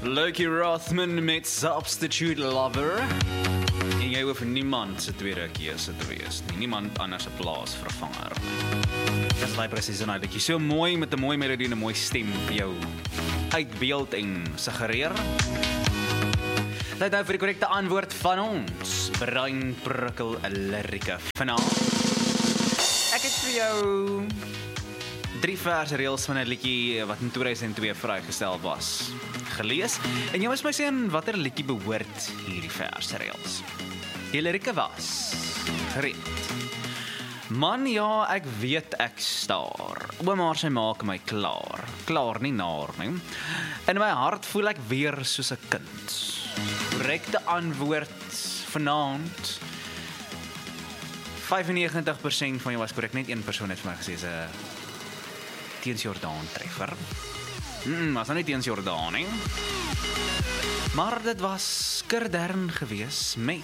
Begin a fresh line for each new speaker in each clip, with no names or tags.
Lucky Rothman met Substitute Lover. En jy hoef niemand se tweede keuse te wees nie. Niemand anders se plaasvervanger. Dis baie presies en uitlik. So mooi met 'n mooi melodie en 'n mooi stem vir jou uitbeeld en suggereer. Tyd nou vir die korrekte antwoord van ons breinprikkel lirieke vanaand. Ek het vir jou 3 versreëls van 'n liedjie wat in 2002 vrygestel was gelees. En jy moet my sê in watter liedjie behoort hierdie versreëls. Die lirieke was gereed. Man, ja, ek weet ek staar. Ouma sy maak my klaar. Klaar nie naar nie. In my hart voel ek weer soos 'n kind. Korrekte antwoord vanaand. 95% van jou was korrek. Net een persoon het vir my gesê is 'n Teens Jordaan treffer. Was nou nie Teens Jordaan nie. Maar dit was Kerdern gewees met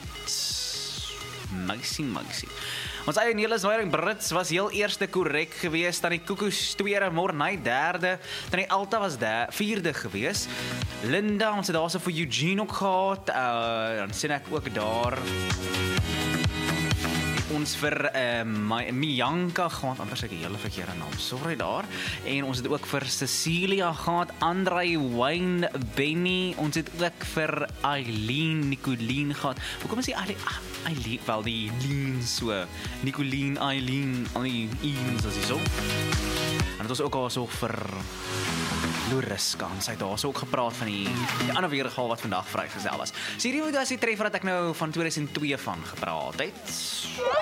Meisie. Ons eie Nelis Weiring Brits was heel eerste korrek gewees, dan die Koekoes tweede, Mornay derde, dan die Alta was vierde gewees. Linda, ons het daarso vir Eugene ook gehad, dan sien ek ook daar ons vir Mianka gehad, amper sê ek 'n hele verkeerde naam, sorry daar. En ons het ook vir Cecilia gehad, Andrei, Wayne, Benny, ons het ook vir Eileen, Nicoline gehad. Hoekom is die Eileen, wel die Leen so, Nicoline, Eileen, al die eens as die so. En het ons ook al so vir Loriska, en sy het daar so ook gepraat van die ander weergaal wat vandag vrygestel was. So hierdie was die treffer wat ek nou van 2002 van gepraat het.